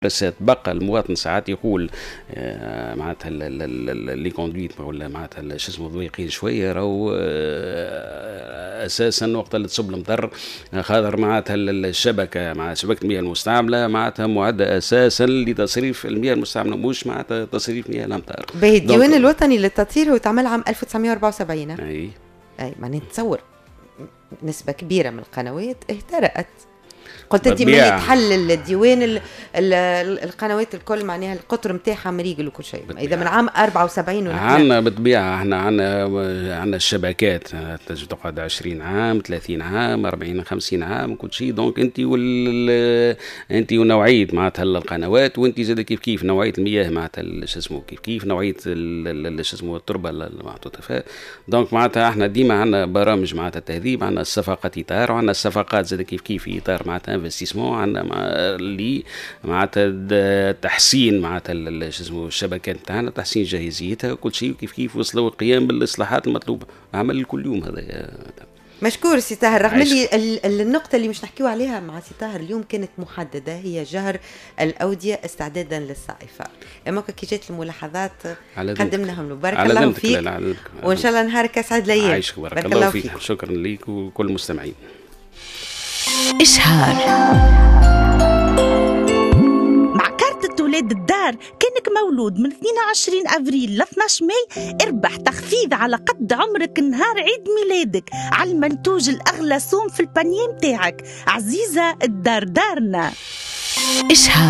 بس بقى المواطن ساعات يقول معناتها اللي كوندويت ولا معناتها شو اسمه ضويقين شويه راهو اساسا وقت اللي تصب المطر خاطر معناتها الشبكه مع شبكه المياه المستعمله معناتها معده اساسا لتصريف المياه المستعمله مش معناتها تصريف مياه الامطار. باهي الديوان الوطني للتطهير هو تعمل عام 1974. اي ما نتصور نسبه كبيره من القنوات اهترأت. قلت انت من يتحلل الديوان القنوات الكل معناها القطر نتاعها مريقل وكل شيء اذا من عام 74 عندنا بالطبيعه احنا عندنا الشبكات تجي تقعد 20 عام 30 عام 40 50 عام كل شيء. دونك انت ونوعيه معناتها القنوات وانت زاد كيف نوعيه المياه معناتها شو اسمه كيف نوعيه شو اسمه التربه المحطوطه. دونك معناتها احنا ديما عندنا برامج معناتها التهذيب، عندنا الصفقات اطار وعندنا الصفقات زاد كيف اطار معناتها انفستيسمون، عندنا اللي معناتها تحسين معناتها شو اسمه الشبكات نتاعنا، تحسين جاهزيتها وكل شيء كيف وصلوا القيام بالاصلاحات المطلوبه. عمل كل يوم هذا. مشكور سي طاهر. رغم اللي النقطه اللي مش نحكيو عليها مع سي طاهر اليوم كانت محدده، هي جهر الاوديه استعدادا للصائفه. اما كي جات الملاحظات قدمناهم له. بارك الله فيك وان شاء الله نهارك اسعد الايام. عايشك بارك الله فيك. شكرا ليك وكل المستمعين. إشهار مع كارتة ولاد الدار. كانك مولود من 22 أفريل ل 12 ماي اربح تخفيض على قد عمرك نهار عيد ميلادك على المنتوج الأغلى سوم في البانيه متاعك. عزيزة الدار دارنا. إشهار.